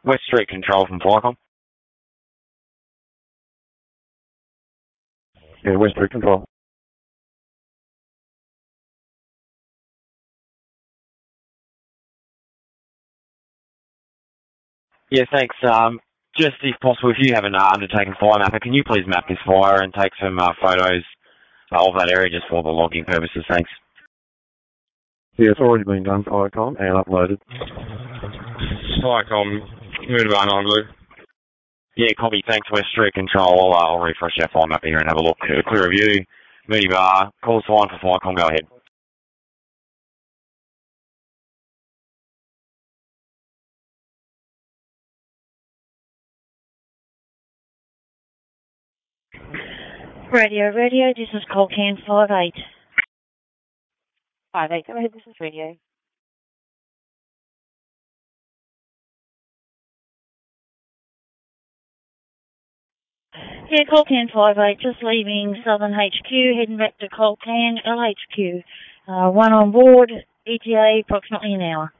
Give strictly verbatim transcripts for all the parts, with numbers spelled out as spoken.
West Street Control from Firecom. Yeah, West Street Control. Yeah, thanks. Um, just if possible, if you haven't uh, undertaken fire mapper, can you please map this fire and take some uh, photos uh, of that area just for the logging purposes? Thanks. Yeah, it's already been done, Firecom, and uploaded. Firecom, Moonabah nine Blue. Yeah, copy. Thanks, West Street Control. I'll, uh, I'll refresh our fire map here and have a look. Uh, clear review. Moonabah, call sign for Firecom. Go ahead. Radio, radio, this is Colcan five eight. five eight, go ahead, this is radio. Yeah, Colcan five eight, just leaving Southern H Q, heading back to Colcan L H Q. Uh, one on board, E T A approximately an hour.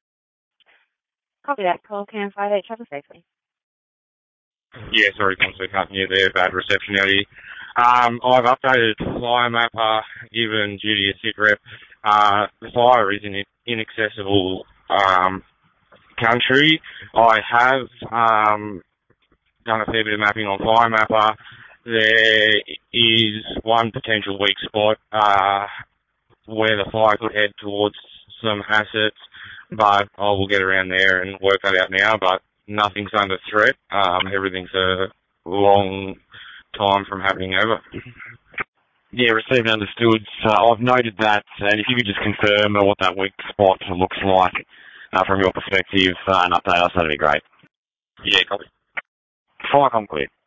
Copy that, Colcan five eight, travel safely. Yeah, sorry, Constable, can't hear there, bad reception out here. Um, I've updated Flyer Mapper, given duty as sit rep. Uh, the fire is in inaccessible um, country. I have um, done a fair bit of mapping on Flyer Mapper. There is one potential weak spot uh, where the fire could head towards some assets, but I will get around there and work that out now, but nothing's under threat. Um, everything's a long time from happening over. Yeah, received and understood. So I've noted that, and if you could just confirm what that weak spot looks like uh, from your perspective uh, and update us, that'd be great. Yeah, copy. Firecom clear.